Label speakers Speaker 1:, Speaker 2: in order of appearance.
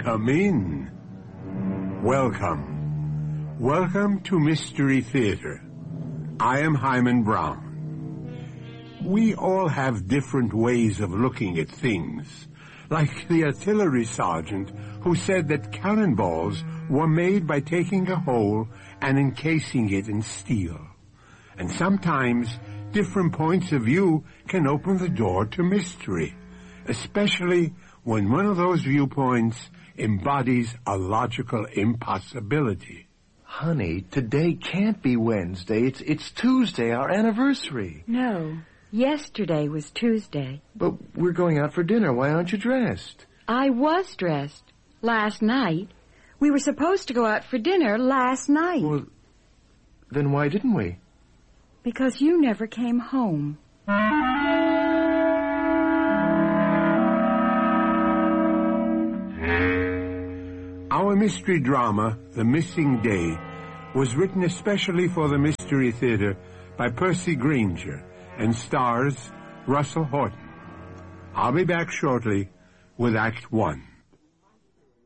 Speaker 1: Come in. Welcome. Welcome to Mystery Theater. I am Hyman Brown. We all have different ways of looking at things, like the artillery sergeant who said that cannonballs were made by taking a hole and encasing it in steel. And sometimes different points of view can open the door to mystery, especially when one of those viewpoints embodies a logical impossibility.
Speaker 2: Honey, today can't be Wednesday. It's Tuesday, our anniversary.
Speaker 3: No, yesterday was Tuesday.
Speaker 2: But we're going out for dinner. Why aren't you dressed?
Speaker 3: I was dressed last night. We were supposed to go out for dinner last night.
Speaker 2: Well, then why didn't we?
Speaker 3: Because you never came home.
Speaker 1: Our mystery drama, The Missing Day, was written especially for the Mystery Theater by Percy Granger and stars Russell Horton. I'll be back shortly with Act 1.